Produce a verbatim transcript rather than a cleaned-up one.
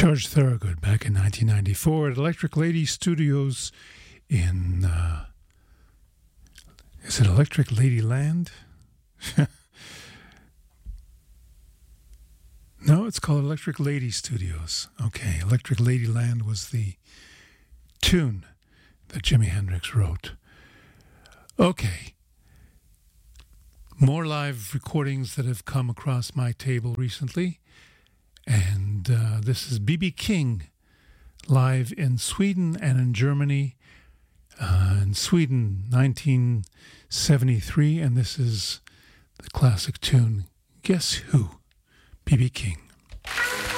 George Thorogood back in nineteen ninety-four at Electric Lady Studios in, uh, is it Electric Lady Land? No, it's called Electric Lady Studios. Okay, Electric Lady Land was the tune that Jimi Hendrix wrote. Okay. More live recordings that have come across my table recently. And uh, this is B B King live in Sweden and in Germany. Uh, in Sweden, nineteen seventy-three. And this is the classic tune, Guess Who? B B King.